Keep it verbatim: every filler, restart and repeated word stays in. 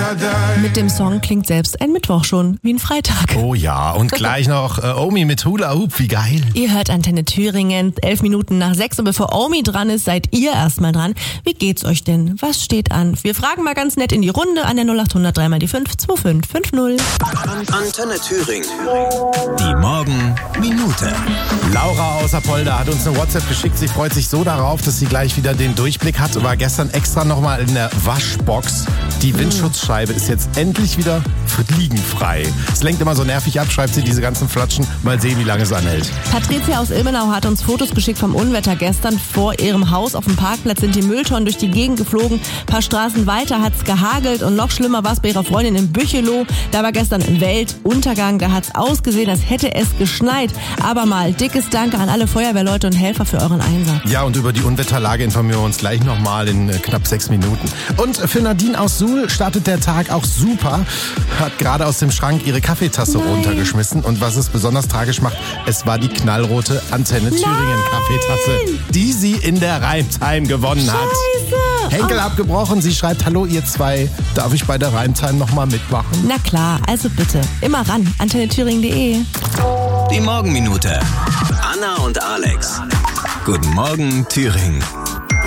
Mit dem Song klingt selbst ein Mittwoch schon wie ein Freitag. Oh ja, und gleich noch äh, Omi mit Hula Hoop, wie geil. Ihr hört Antenne Thüringen, elf Minuten nach sechs, und bevor Omi dran ist, seid ihr erstmal dran. Wie geht's euch denn? Was steht an? Wir fragen mal ganz nett in die Runde an der null acht hundert drei mal die fünf zwei fünf fünf null. Antenne Thüringen. Die Morgenminute. Laura aus Apolda hat uns eine WhatsApp geschickt. Sie freut sich so darauf, dass sie gleich wieder den Durchblick hat. War gestern extra nochmal in der Waschbox. Die Windschutzscheibe ist jetzt endlich wieder fliegenfrei. Es lenkt immer so nervig ab, schreibt sie, diese ganzen Flatschen. Mal sehen, wie lange es anhält. Patricia aus Ilmenau hat uns Fotos geschickt vom Unwetter gestern. Vor ihrem Haus auf dem Parkplatz sind die Mülltonnen durch die Gegend geflogen. Ein paar Straßen weiter hat es gehagelt und noch schlimmer war es bei ihrer Freundin in Büchelow. Da war gestern Weltuntergang. Da hat es ausgesehen, als hätte es geschneit. Aber mal dickes Danke an alle Feuerwehrleute und Helfer für euren Einsatz. Ja, und über die Unwetterlage informieren wir uns gleich nochmal in knapp sechs Minuten. Und für Nadine aus Suhl startet der Tag auch super. Hat gerade aus dem Schrank ihre Kaffeetasse Nein. runtergeschmissen. Und was es besonders tragisch macht, es war die knallrote Antenne Thüringen Kaffeetasse, die sie in der Rhymetime gewonnen hat. Scheiße! Henkel abgebrochen. Sie schreibt, hallo ihr zwei, darf ich bei der Rhymetime nochmal mitmachen? Na klar, also bitte, immer ran, antenne thüringen punkt de. Die Morgenminute. Anna und Alex. Guten Morgen, Thüringen.